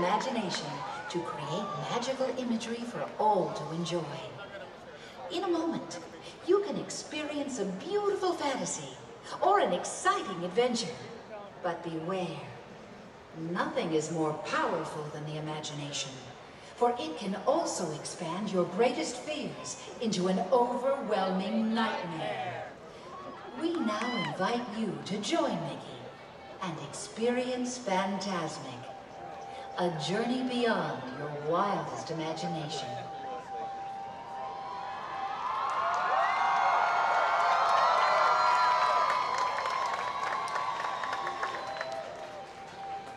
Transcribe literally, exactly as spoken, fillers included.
imagination to create magical imagery for all to enjoy. In a moment, you can experience a beautiful fantasy or an exciting adventure. But beware, nothing is more powerful than the imagination, for it can also expand your greatest fears into an overwhelming nightmare. We now invite you to join Mickey and experience Phantasmic, a journey beyond your wildest imagination.